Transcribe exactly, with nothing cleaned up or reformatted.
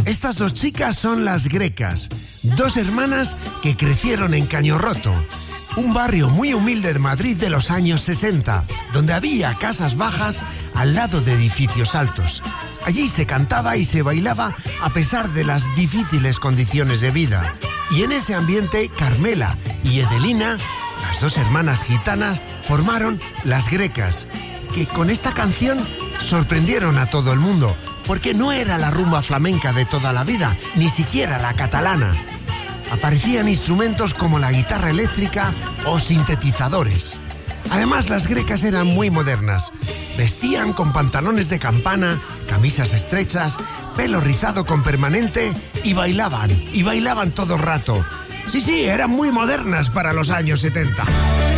Estas dos chicas son las Grecas, dos hermanas que crecieron en Cañorroto, un barrio muy humilde de Madrid de los años sesenta, donde había casas bajas al lado de edificios altos. Allí se cantaba y se bailaba a pesar de las difíciles condiciones de vida. Y en ese ambiente, Carmela y Edelina, las dos hermanas gitanas, formaron las Grecas, que con esta canción sorprendieron a todo el mundo, porque no era la rumba flamenca de toda la vida, ni siquiera la catalana. Aparecían instrumentos como la guitarra eléctrica o sintetizadores. Además, las Grecas eran muy modernas. Vestían con pantalones de campana, camisas estrechas, pelo rizado con permanente y bailaban, y bailaban todo el rato. Sí, sí, eran muy modernas para los años setenta.